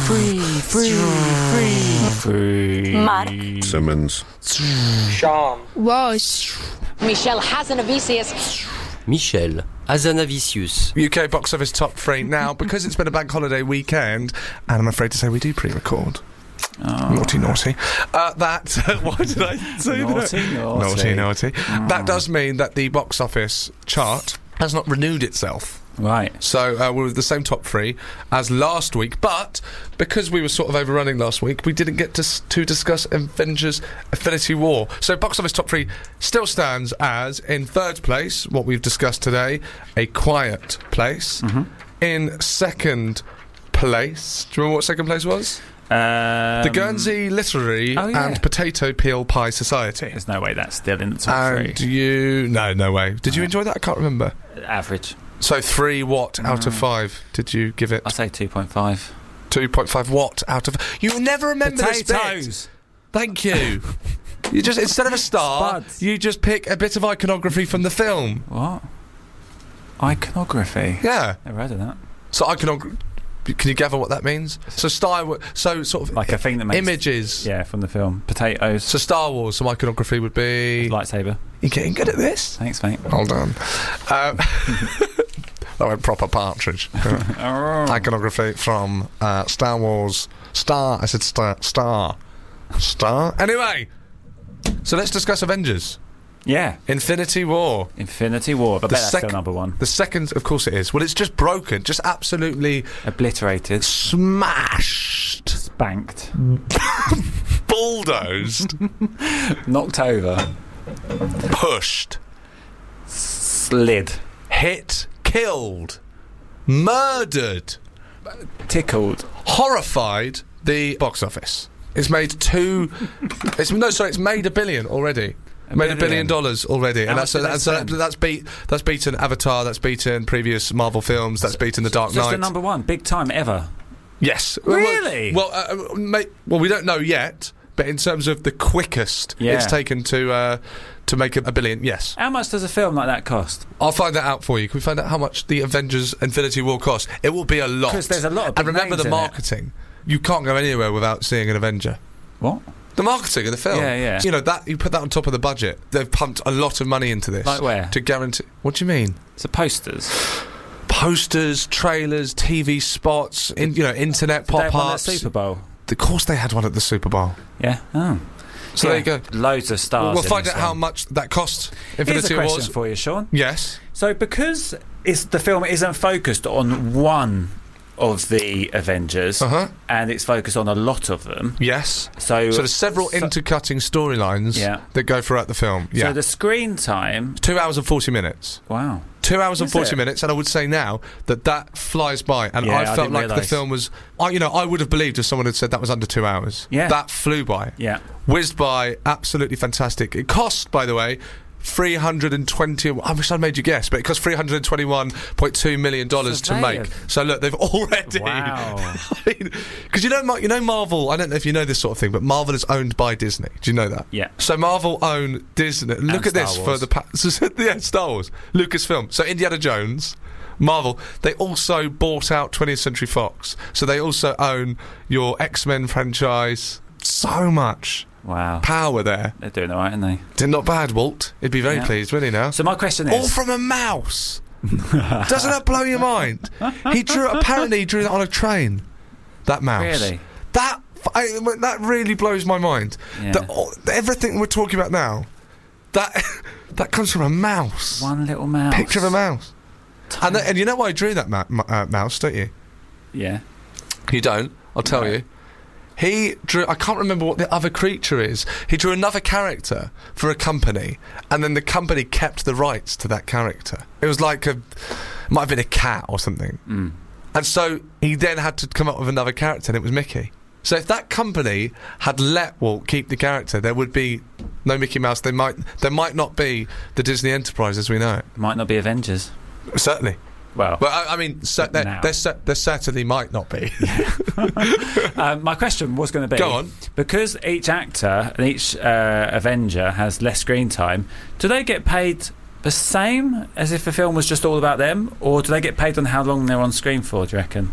Free. Mark. Simmons. Sean. Wash. Michelle Hazanavicius. Michel Hazanavicius. UK box office top 3 now, because it's been a bank holiday weekend, and I'm afraid to say we do pre-record. Naughty. Why did I say that? Naughty. That does mean that the box office chart has not renewed itself. Right. So we're with the same top 3 as last week, but because we were sort of overrunning last week, we didn't get to discuss Avengers Infinity War. So box office top 3 still stands as, in third place, what we've discussed today, A Quiet Place. In second place, do you remember what second place was? The Guernsey Literary and Potato Peel Pie Society. There's no way that's still in the top 3. three. No way. Did you enjoy that? I can't remember. Average. So 3 what out of 5 did you give it? I'll say 2.5. 2.5 what out of... You never remember this Potatoes. bit. Thank you. You just, instead of a star, Spuds. you just pick a bit of iconography from the film. What? Iconography? Yeah. Never heard of that. So iconography... Can you gather what that means? So so sort of... Like a thing that makes... Images. Yeah, from the film. Potatoes. So Star Wars, some iconography would be... Lightsaber. You're getting good at this. Thanks, mate. Well done. That went proper Partridge. Iconography from Star Wars. I said star. Anyway, so let's discuss Avengers. Yeah. Infinity War. But that's still number 1. The second, of course it is. Well, it's just broken. Just absolutely... Obliterated. Smashed. Spanked. Bulldozed. Knocked over. Pushed. Slid. Hit. Killed. Murdered. Tickled. Horrified the box office. It's made it's made $1 billion already. Made $1 billion already, and that's beaten Avatar, that's beaten previous Marvel films, that's beaten The Dark Knight. That's the number 1 big time ever. Yes. Really? Well, we don't know yet, but in terms of the quickest it's taken to make $1 billion, yes. How much does a film like that cost? I'll find that out for you. Can we find out how much the Avengers Infinity War cost? It will be a lot. Because there's a lot of big And remember names the in marketing. You can't go anywhere without seeing an Avenger. What? The marketing of the film. Yeah. You know, that you put that on top of the budget. They've pumped a lot of money into this. Like where? To guarantee... What do you mean? So posters. Posters, trailers, TV spots, internet pop-ups. They won at Super Bowl. Of course they had one at the Super Bowl. Yeah. Oh. So there you go. Loads of stars. We'll find out how much that cost. Here's a question for you, Sean. Yes. So because the film isn't focused on one of the Avengers, and it's focused on a lot of them. Yes. So there's several intercutting storylines that go throughout the film. Yeah. So the screen time... 2 hours and 40 minutes. Wow. 2 hours and 40 minutes, and I would say now that flies by, and I felt like the film was... I would have believed if someone had said that was under 2 hours. Yeah. That flew by. Yeah. Whizzed by, absolutely fantastic. It cost, by the way... I wish I'd made you guess, but it cost $321.2 million to make. So look, they've already... Wow. Because you know Marvel, I don't know if you know this sort of thing, but Marvel is owned by Disney. Do you know that? Yeah. So Marvel own Disney. Look at this for the... Star Wars. Lucasfilm. So Indiana Jones... Marvel, they also bought out 20th Century Fox. So they also own your X-Men franchise. So much... Wow. Power there. They're doing all right, aren't they? They're not bad, Walt. He'd be very pleased, wouldn't he, now? So my question is... All from a mouse! Doesn't that blow your mind? Apparently he drew that on a train. That mouse. Really? That really blows my mind. Yeah. Everything we're talking about now, that comes from a mouse. One little mouse. Picture of a mouse. And you know why I drew that mouse, don't you? Yeah. You don't? I'll tell you. He drew... I can't remember what the other creature is. He drew another character for a company, and then the company kept the rights to that character. It was like might have been a cat or something. Mm. And so he then had to come up with another character, and it was Mickey. So if that company had let Walt keep the character, there would be no Mickey Mouse. There might not be the Disney Enterprise as we know it. Might not be Avengers. Certainly. Well, I mean, there certainly might not be. My question was going to be... Go on. Because each actor and each Avenger has less screen time, do they get paid the same as if the film was just all about them? Or do they get paid on how long they're on screen for, do you reckon?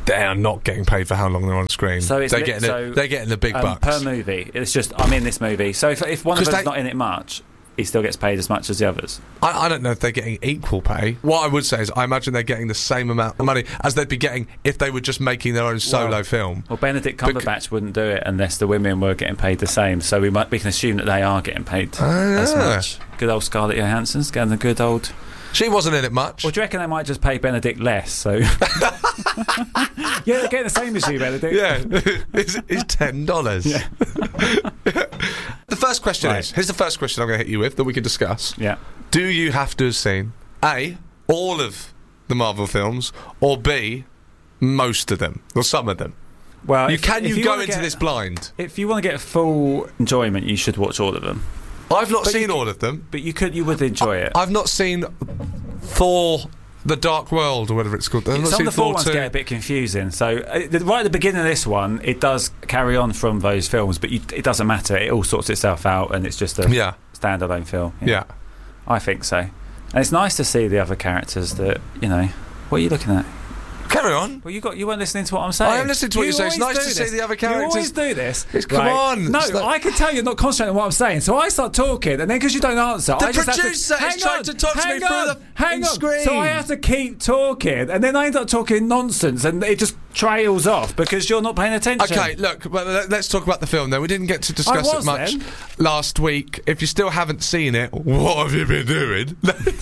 They are not getting paid for how long they're on screen. So they're getting the big bucks per movie. It's just I'm in this movie. So if one of them's not in it much, he still gets paid as much as the others. I don't know if they're getting equal pay. What I would say is I imagine they're getting the same amount of money as they'd be getting if they were just making their own solo film. Well, Benedict Cumberbatch wouldn't do it unless the women were getting paid the same. So we can assume that they are getting paid as much. Good old Scarlett Johansson's getting the good old... She wasn't in it much. Well, do you reckon they might just pay Benedict less? So yeah, they're getting the same as you, Benedict. Yeah, it's $10. Yeah. The first question is, here's the first question I'm going to hit you with that we can discuss. Yeah. Do you have to have seen A, all of the Marvel films, or B, most of them, or some of them? Well, you go into this blind? If you want to get full enjoyment, you should watch all of them. I've not seen all of them. But you would enjoy it. I've not seen Thor... The Dark World, or whatever it's called. Some of the Thor ones get a bit confusing. So, right at the beginning of this one, it does carry on from those films, but it doesn't matter. It all sorts itself out, and it's just a standalone film. Yeah. I think so. And it's nice to see the other characters that, what are you looking at? Carry on. Well, you weren't listening to what I'm saying. I am listening to what you're saying. It's nice to see the other characters. You always do this. Come on. No, I can tell you're not concentrating on what I'm saying. So I start talking, and then because you don't answer, the producer is trying to talk to me through the screen. So I have to keep talking, and then I end up talking nonsense, and it just trails off because you're not paying attention. Okay, look, let's talk about the film then. We didn't get to discuss it much last week. If you still haven't seen it, what have you been doing?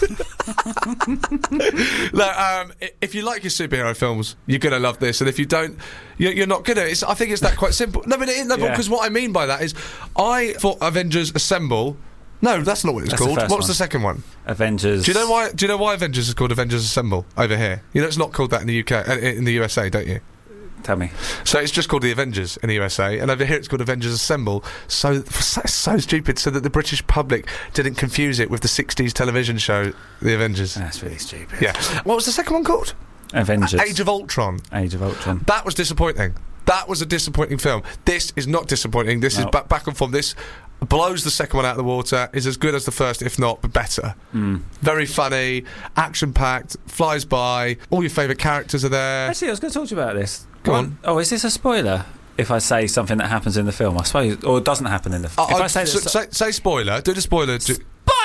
Look, if you like your superhero films, you're going to love this, and if you don't, you're not going to. I think it's that quite simple. No, but it isn't, because what I mean by that is I thought Avengers Assemble... No, that's not what it's called. What was the second one? Avengers. Do you know why Avengers is called Avengers Assemble over here? You know it's not called that in the UK, in the USA, don't you? Tell me. So it's just called the Avengers in the USA, and over here it's called Avengers Assemble. So stupid, so that the British public didn't confuse it with the 60s television show, The Avengers. That's really stupid. Yeah. What was the second one called? Avengers. Age of Ultron. Age of Ultron. That was disappointing. That was a disappointing film. This is not disappointing. This is back and forth. This blows the second one out of the water, is as good as the first, if not better. Very funny, action-packed, flies by, all your favourite characters are there. Actually, I was going to talk to you about this. Go on. Oh, is this a spoiler? If I say something that happens in the film, I suppose, or doesn't happen in the film. If I say spoiler, do the spoiler. Spoiler!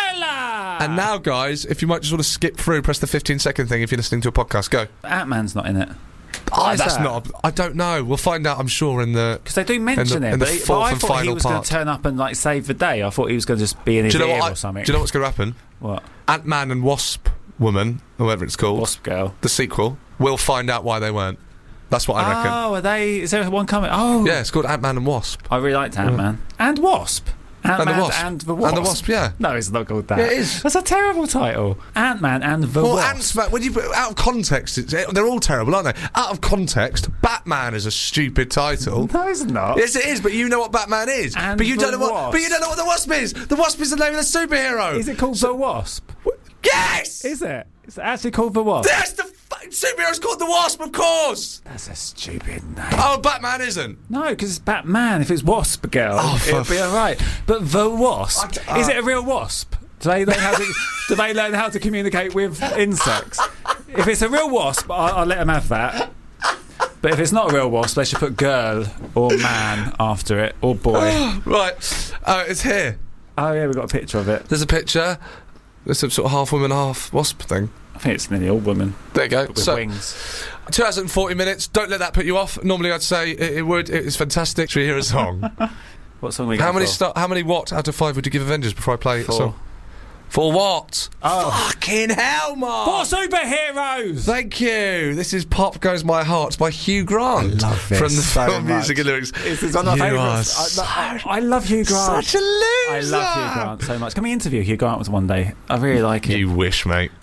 And now, guys, if you might just want to skip through, press the 15-second thing if you're listening to a podcast. Go. Ant-Man's not in it. That's not. I don't know. We'll find out, I'm sure, in the... Because they do mention it, but I thought he was going to turn up and save the day. I thought he was going to just be in his ear or something. Do you know what's going to happen? What? Ant-Man and Wasp Woman, or whatever it's called. Wasp Girl. The sequel. We'll find out why they weren't. That's what I reckon. Oh, are they... Is there one coming? Oh. Yeah, it's called Ant-Man and Wasp. I really liked Ant-Man. And Wasp. Ant-Man and the Wasp. And the Wasp, yeah. No, it's not called that. Yeah, it is. That's a terrible title. Ant-Man and the Wasp. Ant-Man, when you put out of context, they're all terrible, aren't they? Out of context, Batman is a stupid title. No, it's not. Yes, it is, but you know what Batman is. And but you don't know what the Wasp is. The Wasp is the name of the superhero. Is it called the Wasp? Yes! Is it? It's actually called the Wasp. That's the superhero's called the Wasp, of course. That's a stupid name. Oh, Batman isn't. No, because it's Batman. If it's Wasp Girl, it'll be all right. But the Wasp, is it a real wasp? Do they learn how to communicate with insects? If it's a real wasp, I'll let them have that. But if it's not a real wasp, they should put girl or man after it, or boy. Right. It's here. Oh yeah, we've got a picture of it. There's a picture. There's some sort of half woman, half wasp thing. I think it's nearly all women. There you go. With wings. 2 hours and 40 minutes. Don't let that put you off. Normally I'd say it would. It's fantastic. Should we hear a song? What song we got? How many what out of 5 would you give Avengers before I play it? 4. For what? Oh. Fucking hell, Mark! 4 superheroes! Thank you. This is Pop Goes My Heart by Hugh Grant. I love this from the so film much. Music and Lyrics. This is one of my favourites. I love Hugh Grant. Such a loser. I love Hugh Grant so much. Can we interview Hugh Grant one day? I really like him. You wish, mate.